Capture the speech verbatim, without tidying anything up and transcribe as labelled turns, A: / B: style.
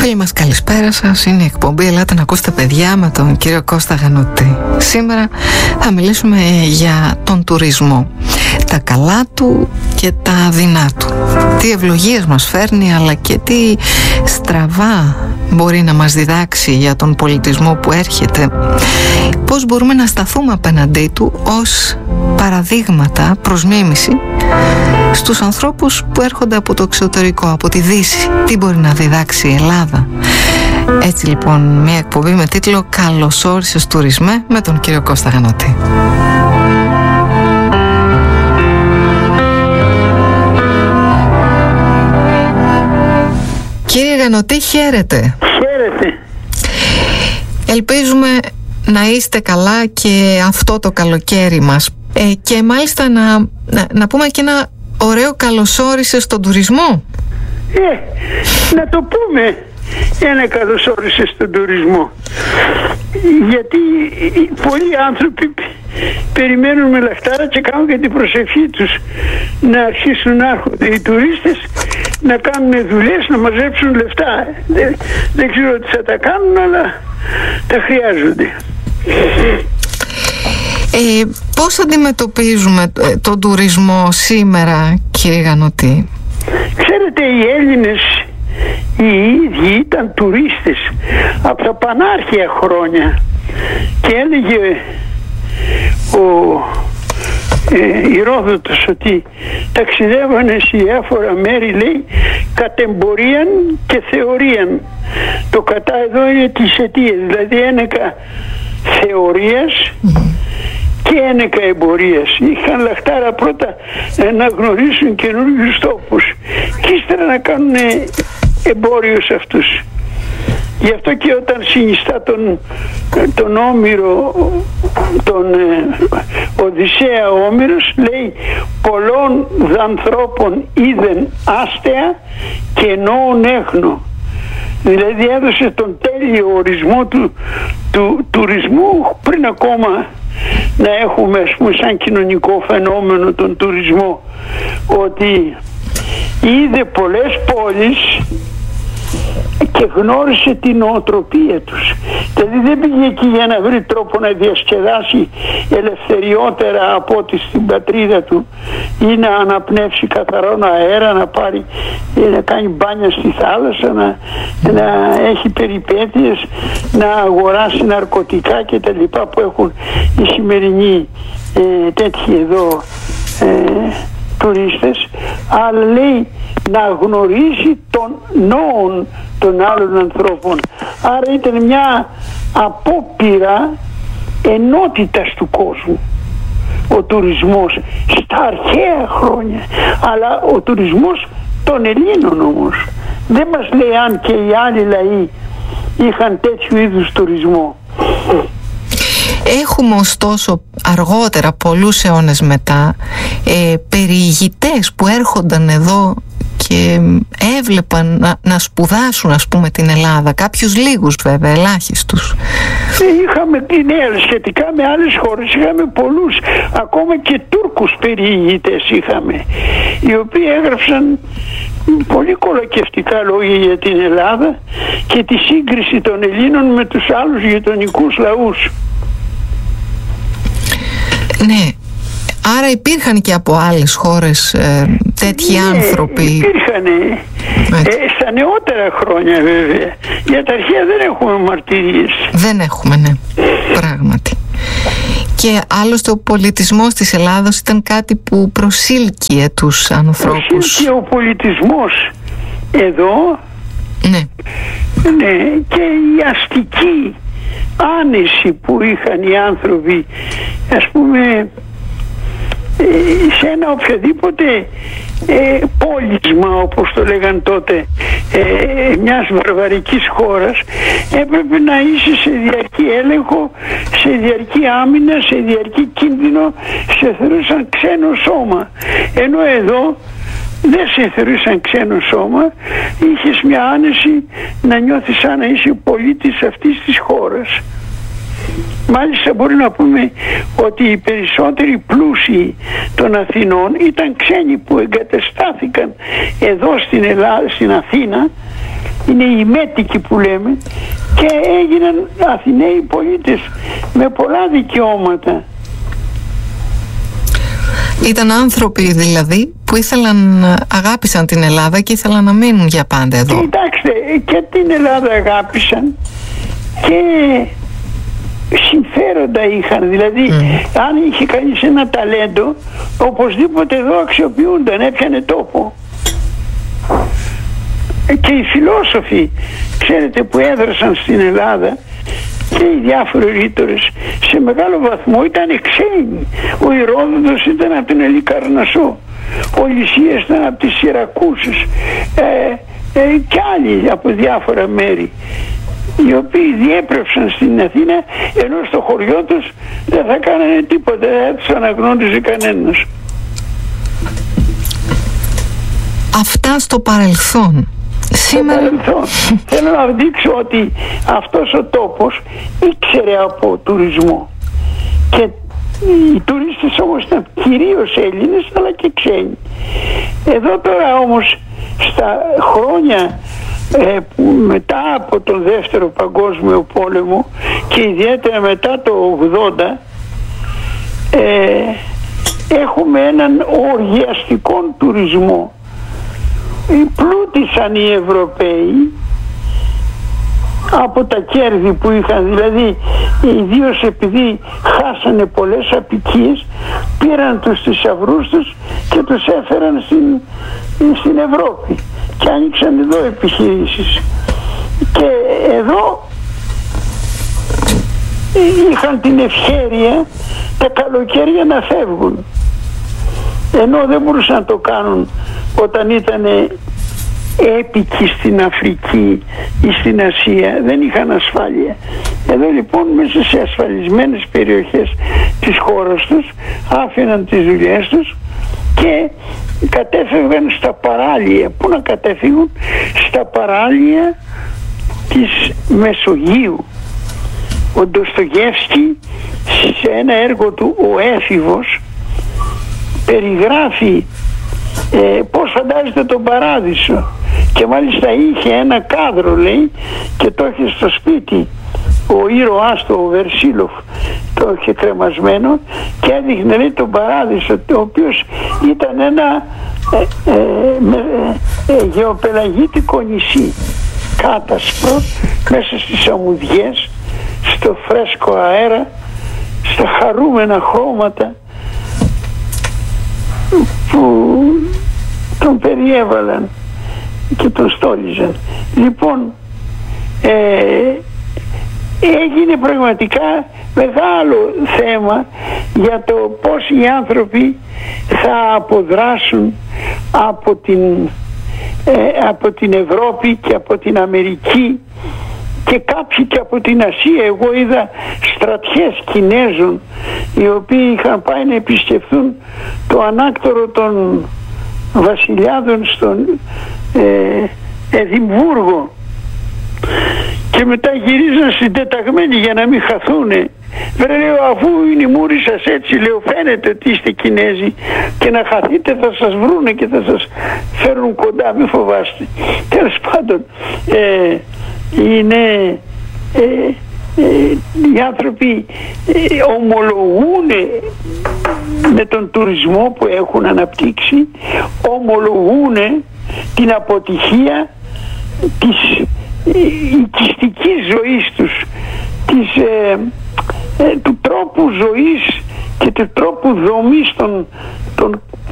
A: Φίλοι μας, καλησπέρα σας. Είναι η εκπομπή «Ελάτε να ακούσετε, παιδιά», με τον κύριο Κώστα Γανωτή. Σήμερα θα μιλήσουμε για τον τουρισμό, τα καλά του και τα δεινά του, τι ευλογίες μας φέρνει, αλλά και τι στραβά μπορεί να μας διδάξει για τον πολιτισμό που έρχεται, πώς μπορούμε να σταθούμε απέναντί του ως παραδείγματα προς μίμηση στους ανθρώπους που έρχονται από το εξωτερικό, από τη Δύση. Τι μπορεί να διδάξει η Ελλάδα? Έτσι λοιπόν, μια εκπομπή με τίτλο «Καλώς όρισες τουρισμέ» με τον κύριο Κώστα Γανωτή. Κύριε Γανωτή, χαίρετε.
B: Χαίρετε.
A: Ελπίζουμε να είστε καλά και αυτό το καλοκαίρι μας. Ε, και μάλιστα να, να, να πούμε και ένα ωραίο καλώς όρισες στον τουρισμό.
B: Ε, να το πούμε ένα καλώς όρισες στον τουρισμό. Γιατί πολλοί άνθρωποι περιμένουν με λαχτάρα και κάνουν και την προσευχή τους να αρχίσουν να έρχονται οι τουρίστες, να κάνουν δουλειές, να μαζέψουν λεφτά. Δεν, δεν ξέρω τι θα τα κάνουν, αλλά τα χρειάζονται.
A: Ε, πώς αντιμετωπίζουμε τον τουρισμό σήμερα, κύριε Γανωτή?
B: Ξέρετε, οι Έλληνες οι ίδιοι ήταν τουρίστες από τα πανάρχια χρόνια και έλεγε ο ε, Ηρόδοτος ότι ταξιδεύανε σε διάφορα μέρη, λέει, κατεμπορίαν και θεωρίαν. Το κατά εδώ είναι τις αιτίες, δηλαδή ένεκα θεωρίας και ένεκα εμπορίας. Είχαν λαχτάρα πρώτα να γνωρίσουν καινούριους τόπους και ύστερα να κάνουν εμπόριο σε αυτούς. Γι' αυτό και όταν συνιστά τον, τον Όμηρο, τον ε, Οδυσσέα ο Όμηρος, λέει «Πολλών δανθρώπων είδεν άστεα και εννοούν έχνο». Δηλαδή έδωσε τον τέλειο ορισμό του, του τουρισμού πριν ακόμα να έχουμε, ας πούμε, σαν κοινωνικό φαινόμενο τον τουρισμό, ότι είδε πολλές πόλεις και γνώρισε την νοοτροπία τους. Δηλαδή δεν πήγε εκεί για να βρει τρόπο να διασκεδάσει ελευθεριότερα από ό,τι στην πατρίδα του ή να αναπνεύσει καθαρόν αέρα, να πάρει, να κάνει μπάνια στη θάλασσα, να, να έχει περιπέτειες, να αγοράσει ναρκωτικά και τα λοιπά που έχουν οι σημερινοί ε, τέτοιοι εδώ ε, τουρίστες, αλλά λέει να γνωρίσει τον νόον των άλλων ανθρώπων. Άρα ήταν μια απόπειρα ενότητας του κόσμου ο τουρισμός στα αρχαία χρόνια, αλλά ο τουρισμός των Ελλήνων όμως. Δεν μας λέει αν και οι άλλοι λαοί είχαν τέτοιου είδους τουρισμό.
A: Έχουμε ωστόσο αργότερα, πολλούς αιώνες μετά, ε, περιηγητές που έρχονταν εδώ και έβλεπαν να, να σπουδάσουν, ας πούμε, την Ελλάδα. Κάποιους λίγους βέβαια, ελάχιστους.
B: Είχαμε, ναι, σχετικά με άλλες χώρες είχαμε πολλούς, ακόμα και Τούρκους περιηγητές είχαμε, οι οποίοι έγραψαν πολύ κολακευτικά λόγια για την Ελλάδα και τη σύγκριση των Ελλήνων με τους άλλους γειτονικούς λαούς.
A: Ναι, άρα υπήρχαν και από άλλες χώρες ε, τέτοιοι ναι, άνθρωποι.
B: Υπήρχαν ε, στα νεότερα χρόνια βέβαια. Για τα αρχαία δεν έχουμε μαρτυρίες.
A: Δεν έχουμε, ναι, πράγματι. Και άλλωστε ο πολιτισμός της Ελλάδος ήταν κάτι που προσήλκυε τους ανθρώπους.
B: Προσήλκυε ο πολιτισμός εδώ.
A: Ναι.
B: Ναι, και η αστική άνεση που είχαν οι άνθρωποι, ας πούμε, σε ένα οποιοδήποτε ε, πόλισμα, όπως το λέγαν τότε, ε, μιας βαρβαρικής χώρας, έπρεπε να είσαι σε διαρκή έλεγχο, σε διαρκή άμυνα, σε διαρκή κίνδυνο, σε θεωρούσαν ξένο σώμα. Ενώ εδώ δεν σε θεωρούσαν ξένο σώμα, είχες μια άνεση να νιώθεις σαν να είσαι πολίτης αυτής της χώρας. Μάλιστα μπορεί να πούμε ότι οι περισσότεροι πλούσιοι των Αθηνών ήταν ξένοι που εγκατεστάθηκαν εδώ στην Ελλάδα, στην Αθήνα, είναι οι μέτικοι που λέμε, και έγιναν Αθηναίοι πολίτες με πολλά δικαιώματα.
A: Ήταν άνθρωποι δηλαδή που ήθελαν, αγάπησαν την Ελλάδα και ήθελαν να μείνουν για πάντα εδώ.
B: Κοιτάξτε, και την Ελλάδα αγάπησαν και συμφέροντα είχαν. Δηλαδή mm. αν είχε κανείς ένα ταλέντο, οπωσδήποτε εδώ αξιοποιούνταν, έπιανε τόπο. Και οι φιλόσοφοι, ξέρετε, που έδρασαν στην Ελλάδα, και οι διάφοροι ρήτορες, σε μεγάλο βαθμό ήταν ξένοι. Ο Ηρόδοτος ήταν από την Ελικαρνασσό, ο Λυσίας ήταν από τις Σιρακούσες, ε, ε, και άλλοι από διάφορα μέρη, οι οποίοι διέπρεψαν στην Αθήνα, ενώ στο χωριό τους δεν θα κάνανε τίποτα, δεν τους αναγνώριζε κανένας.
A: Αυτά στο παρελθόν. Σήμερα...
B: Παρελθόν. Θέλω να δείξω ότι αυτός ο τόπος ήξερε από τουρισμό, και οι τουρίστες όμως ήταν κυρίως Έλληνες αλλά και ξένοι. Εδώ τώρα όμως στα χρόνια ε, που μετά από τον Δεύτερο Παγκόσμιο Πόλεμο και ιδιαίτερα μετά το ογδόντα, ε, έχουμε έναν οργιαστικό τουρισμό. Πλούτησαν οι Ευρωπαίοι από τα κέρδη που είχαν, δηλαδή ιδίως επειδή χάσανε πολλές αποικίες, πήραν τους θησαυρούς τους και τους έφεραν στην, στην Ευρώπη και άνοιξαν εδώ επιχειρήσεις, και εδώ είχαν την ευχέρεια τα καλοκαίρια να φεύγουν, ενώ δεν μπορούσαν να το κάνουν όταν ήταν έπικοι στην Αφρική ή στην Ασία, δεν είχαν ασφάλεια. Εδώ λοιπόν μέσα σε ασφαλισμένες περιοχές της χώρας τους άφηναν τις δουλειές τους και κατέφευγαν στα παράλια. Πού να κατέφυγουν? Στα παράλια της Μεσογείου. Ο Ντοστογεύσκι σε ένα έργο του «Ο Έφηβος» περιγράφει ε, πώς φαντάζεται τον παράδεισο, και μάλιστα είχε ένα κάδρο, λέει, και το είχε στο σπίτι ο ήρωάς του, ο Βερσίλοφ, το είχε κρεμασμένο και έδειχνε, λέει, τον παράδεισο, ο οποίος ήταν ένα ε, ε, με, ε, γεωπελαγίτικο νησί, κάτασπρο, μέσα στις αμμουδιές, στο φρέσκο αέρα, στα χαρούμενα χρώματα που τον περιέβαλαν και τον στόλιζαν. Λοιπόν, ε, έγινε πραγματικά μεγάλο θέμα για το πώς οι άνθρωποι θα αποδράσουν από την, ε, από την Ευρώπη και από την Αμερική, και κάποιοι και από την Ασία. Εγώ είδα στρατιές Κινέζων οι οποίοι είχαν πάει να επισκεφθούν το ανάκτορο των βασιλιάδων στον ε, Εδιμβούργο, και μετά γυρίζαν συντεταγμένοι για να μην χαθούνε. Βρε, λέω, αφού είναι η μούρη σας έτσι, λέω, φαίνεται ότι είστε Κινέζοι, και να χαθείτε θα σας βρούνε και θα σας φέρουν κοντά, μην φοβάστε. Τέλος πάντων, ε, είναι ε, ε, οι άνθρωποι ε, ομολογούν με τον τουρισμό που έχουν αναπτύξει, ομολογούν την αποτυχία της οικιστικής ζωής τους, της, ε, ε, του τρόπου ζωής και του τρόπου δομής των, των